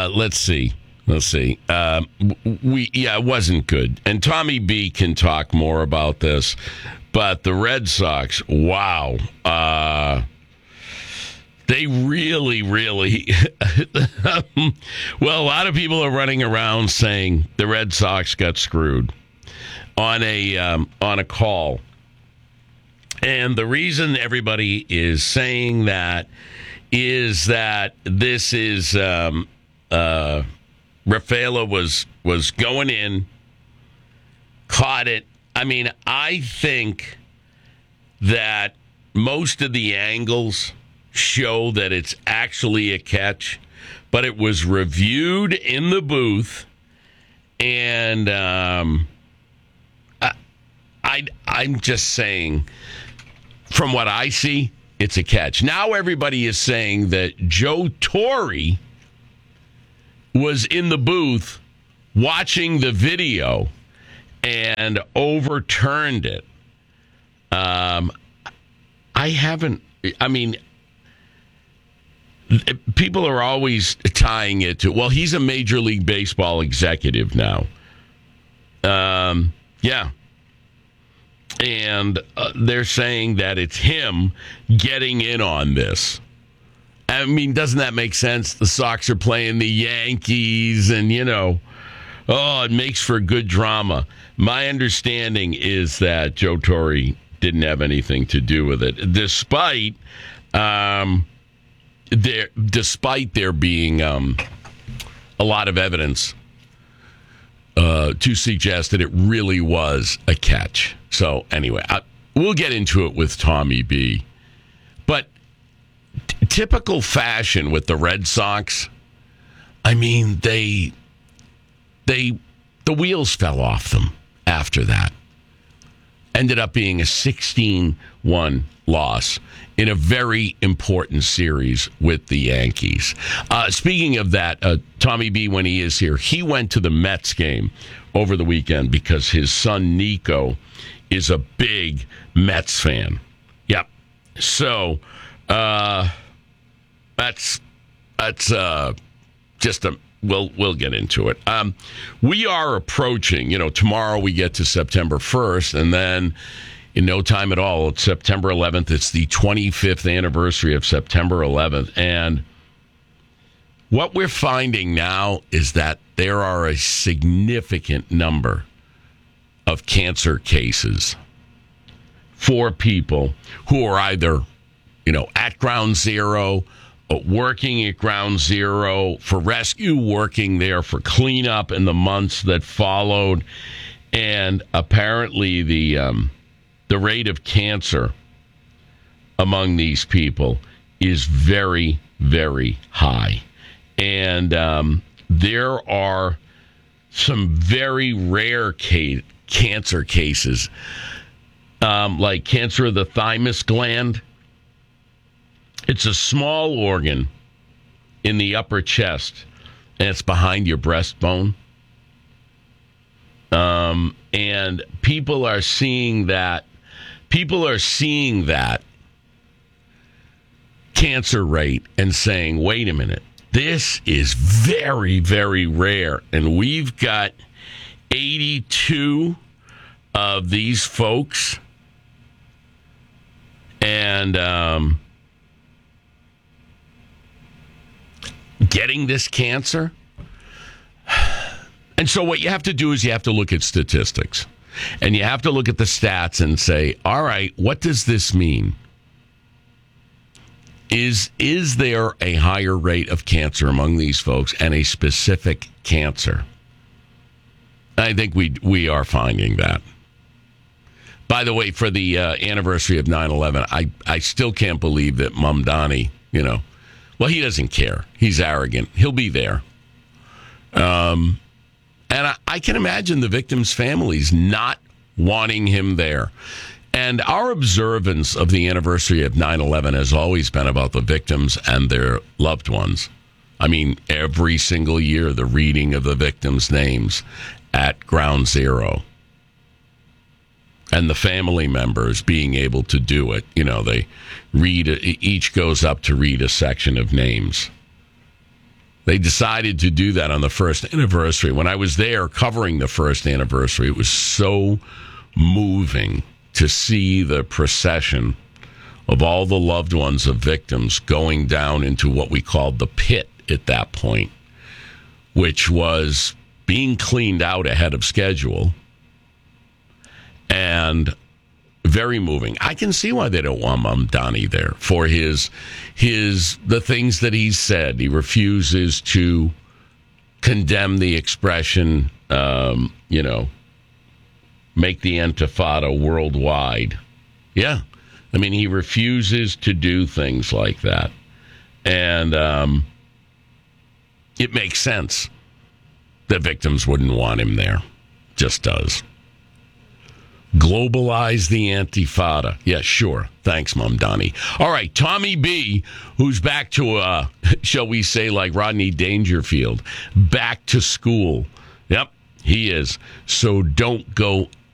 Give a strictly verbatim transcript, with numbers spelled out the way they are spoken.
uh, let's see. Let's see. Um, we yeah, it wasn't good. And Tommy B can talk more about this. But the Red Sox, wow. Uh, they really, really... well, a lot of people are running around saying the Red Sox got screwed on a um, on a call. And the reason everybody is saying that is that this is... Um, uh, Rafaela was was going in, caught it. I mean, I think that most of the angles show that it's actually a catch, but it was reviewed in the booth, and um, I, I I'm just saying, from what I see, it's a catch. Now everybody is saying that Joe Torre was in the booth watching the video and overturned it. Um, I haven't, I mean, people are always tying it to, well, he's a Major League Baseball executive now. Um, yeah. And uh, they're saying that it's him getting in on this. I mean, doesn't that make sense? The Sox are playing the Yankees, and, you know, oh, it makes for good drama. My understanding is that Joe Torre didn't have anything to do with it, despite um, there, despite there being um, a lot of evidence uh, to suggest that it really was a catch. So, anyway, I, we'll get into it with Tommy B. But T- typical fashion with the Red Sox, I mean, they, they, the wheels fell off them after that. Ended up being a sixteen one loss in a very important series with the Yankees. Uh, speaking of that, uh, Tommy B, when he is here, he went to the Mets game over the weekend because his son Nico is a big Mets fan. Yep. So... Uh, that's that's uh, just a we'll we'll get into it. Um, we are approaching. You know, tomorrow we get to September first, and then in no time at all, it's September eleventh. It's the twenty-fifth anniversary of September eleventh, and what we're finding now is that there are a significant number of cancer cases for people who are either, you know, at ground zero, working at ground zero, for rescue, working there for cleanup in the months that followed. And apparently the um, the rate of cancer among these people is very, very high. And um, there are some very rare ca- cancer cases, um, like cancer of the thymus gland. It's a small organ in the upper chest, and it's behind your breastbone. Um, and people are seeing that. People are seeing that cancer rate and saying, "Wait a minute, this is very, very rare." And we've got eighty-two of these folks, and um, getting this cancer. And so what you have to do is you have to look at statistics. And you have to look at the stats and say, all right, what does this mean? Is, is there a higher rate of cancer among these folks, and a specific cancer? I think we we are finding that. By the way, for the uh, anniversary of nine eleven, I, I still can't believe that Mamdani, you know, well, he doesn't care. He's arrogant. He'll be there. Um, and I, I can imagine the victims' families not wanting him there. And our observance of the anniversary of nine eleven has always been about the victims and their loved ones. I mean, every single year, the reading of the victims' names at Ground Zero. And the family members being able to do it. You know, they read, each goes up to read a section of names. They decided to do that on the first anniversary. When I was there covering the first anniversary, it was so moving to see the procession of all the loved ones of victims going down into what we called the pit at that point, which was being cleaned out ahead of schedule, and very moving. I can see why they don't want Mamdani there for his his the things that he's said. He refuses to condemn the expression, um, you know, make the Intifada worldwide. Yeah. I mean, he refuses to do things like that. And um, it makes sense that victims wouldn't want him there. Just does. Globalize the Intifada. Yeah, sure. Thanks, Mamdani. All right, Tommy B., who's back to, uh, shall we say, like Rodney Dangerfield, back to school. Yep, he is. So don't go